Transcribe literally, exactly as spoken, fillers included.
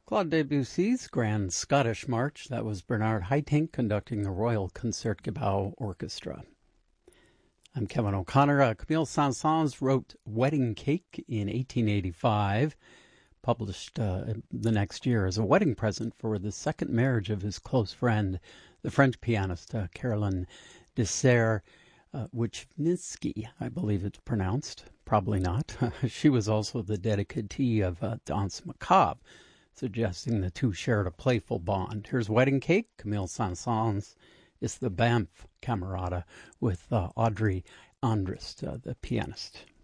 Claude Debussy's Grand Scottish March. That was Bernard Haitink conducting the Royal Concertgebouw Orchestra. I'm Kevin O'Connor. Uh, Camille Saint-Saëns wrote Wedding Cake in eighteen eighty-five, published uh, the next year as a wedding present for the second marriage of his close friend, the French pianist uh, Caroline Dessert uh, Wichnitsky, I believe it's pronounced. Probably not. She was also the dedicatee of uh, Danse Macabre, suggesting the two shared a playful bond. Here's Wedding Cake. Camille Saint-Saëns is the Banff Camerata with uh, Audrey Andrist, uh, the pianist.